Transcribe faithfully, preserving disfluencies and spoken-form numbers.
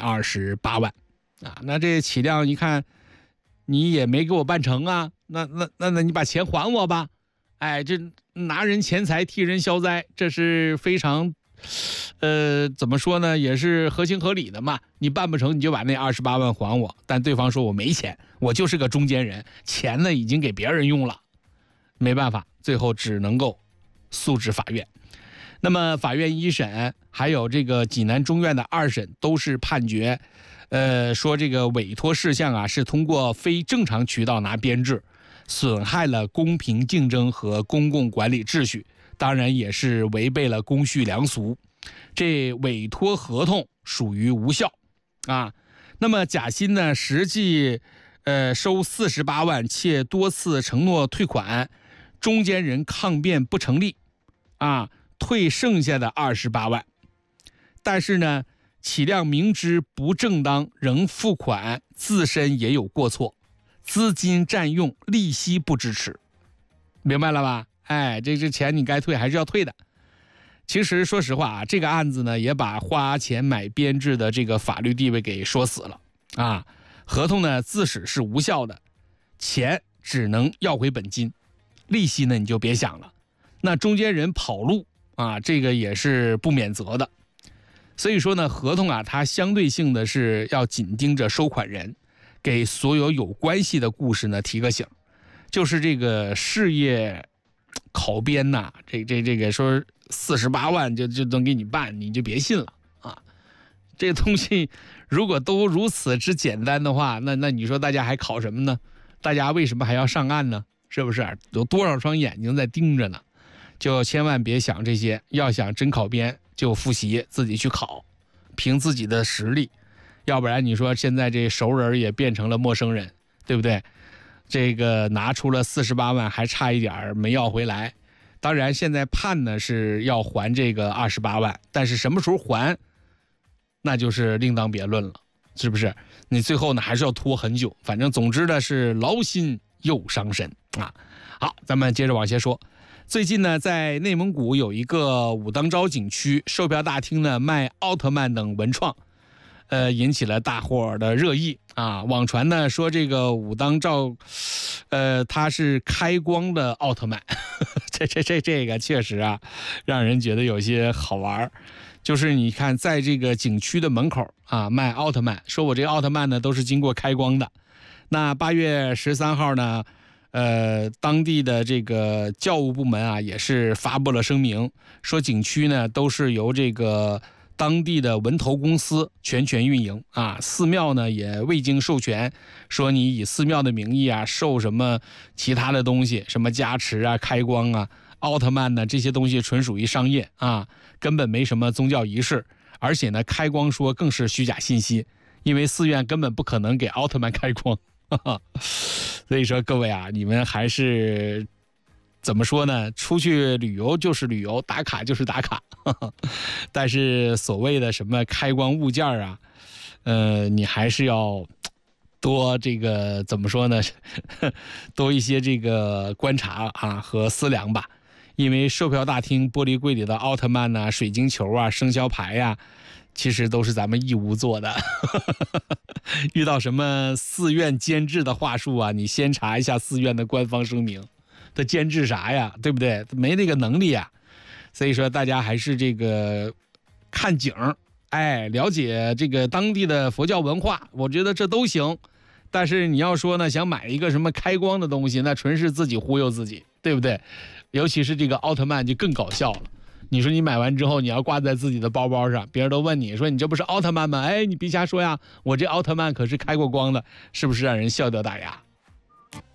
二十八万啊。那这启亮一看你也没给我办成啊，那那那那你把钱还我吧。哎，这拿人钱财替人消灾，这是非常呃怎么说呢，也是合情合理的嘛。你办不成你就把那二十八万还我，但对方说我没钱，我就是个中间人，钱呢已经给别人用了，没办法，最后只能够诉至法院。那么法院一审还有这个济南中院的二审都是判决呃，说这个委托事项啊是通过非正常渠道拿编制，损害了公平竞争和公共管理秩序，当然也是违背了公序良俗，这委托合同属于无效啊。那么贾鑫呢实际呃收四十八万，且多次承诺退款，中间人抗辩不成立啊，退剩下的二十八万。但是呢启亮明知不正当仍付款，自身也有过错，资金占用，利息不支持，明白了吧？哎，这这钱你该退还是要退的。其实说实话啊，这个案子呢也把花钱买编制的这个法律地位给说死了啊。合同呢自始是无效的，钱只能要回本金，利息呢你就别想了。那中间人跑路啊，这个也是不免责的。所以说呢，合同啊，它相对性的是要紧盯着收款人，给所有有关系的故事呢提个醒，就是这个事业考编呐、啊，这这这个说四十八万就就能给你办，你就别信了啊！这东西如果都如此之简单的话，那那你说大家还考什么呢？大家为什么还要上岸呢？是不是？有多少双眼睛在盯着呢？就千万别想这些，要想真考编就复习，自己去考，凭自己的实力，要不然你说现在这熟人也变成了陌生人，对不对？这个拿出了四十八万，还差一点没要回来。当然现在判呢是要还这个二十八万，但是什么时候还，那就是另当别论了，是不是？你最后呢还是要拖很久，反正总之呢是劳心又伤身啊。好，咱们接着往下说。最近呢，在内蒙古有一个武当昭景区售票大厅呢卖奥特曼等文创，呃，引起了大伙的热议啊。网传呢说这个武当昭，呃，他是开光的奥特曼，这这这这个确实啊，让人觉得有些好玩。就是你看，在这个景区的门口啊卖奥特曼，说我这个奥特曼呢都是经过开光的。那八月十三号呢？呃，当地的这个教务部门啊，也是发布了声明，说景区呢都是由这个当地的文投公司全权运营啊，寺庙呢也未经授权，说你以寺庙的名义啊授什么其他的东西，什么加持啊、开光啊、奥特曼呢，这些东西纯属于商业啊，根本没什么宗教仪式，而且呢，开光说更是虚假信息，因为寺院根本不可能给奥特曼开光。所以说各位啊，你们还是怎么说呢？出去旅游就是旅游，打卡就是打卡。但是所谓的什么开光物件啊，呃，你还是要多这个怎么说呢？多一些这个观察啊和思量吧。因为售票大厅玻璃柜里的奥特曼啊、水晶球啊、生肖牌啊，其实都是咱们义乌做的。遇到什么寺院监制的话术啊，你先查一下寺院的官方声明，他监制啥呀，对不对？没那个能力啊。所以说大家还是这个看景，哎，了解这个当地的佛教文化，我觉得这都行。但是你要说呢，想买一个什么开光的东西，那纯是自己忽悠自己，对不对？尤其是这个奥特曼就更搞笑了。你说你买完之后，你要挂在自己的包包上，别人都问你说你这不是奥特曼吗？哎，你别瞎说呀，我这奥特曼可是开过光的，是不是让人笑掉大牙？